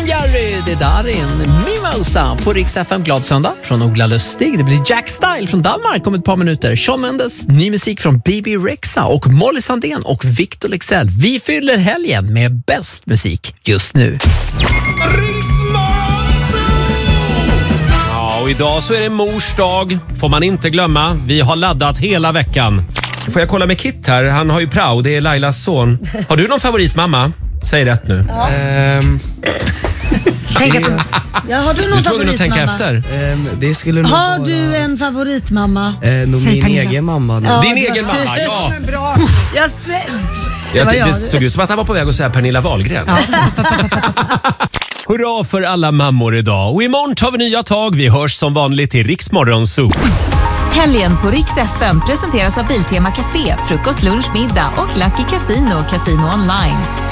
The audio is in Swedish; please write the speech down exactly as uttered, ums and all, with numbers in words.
Gary, det där är en Mimosa på Rix F M. Glad söndag från Ola Lustig. Det blir Jack Style från Danmark om ett par minuter. Shawn Mendes, ny musik från B B Rexha och Molly Sandén och Victor Leksell. Vi fyller helgen med bäst musik just nu. Ja, och idag så är det mors dag. Får man inte glömma. Vi har laddat hela veckan. Får jag kolla med Kit här? Han har ju prao, det är Lailas son. Har du någon favoritmamma? Säg rätt nu. Ja. Ehm, Tänk att, ja, har du någon du tvungen att tänka efter. Ehm, det skulle nog Har vara, du en favoritmamma? eh, nog Säg min Pernilla. egen mamma. Ja. Din egen mamma, ja. Bra. Jag ser... Jag var tyckte jag. det såg ut som att han var på väg att säga Pernilla Wahlgren. Ja. Hurra för alla mammor idag. Och imorgon tar vi nya tag. Vi hörs som vanligt i Rix Morgon Zoo. Helgen på Rix F M presenteras av Biltema Café, frukost, lunch, middag och Lucky Casino, Casino online.